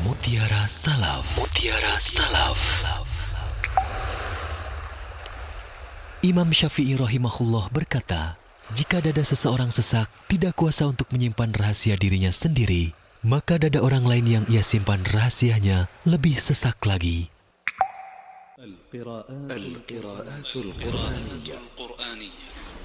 Mutiara Salaf. Mutiara Salaf. Imam Syafi'i rahimahullah berkata, jika dada seseorang sesak, tidak kuasa untuk menyimpan rahasia dirinya sendiri, maka dada orang lain yang ia simpan rahasianya lebih sesak lagi. القراءات القرآنية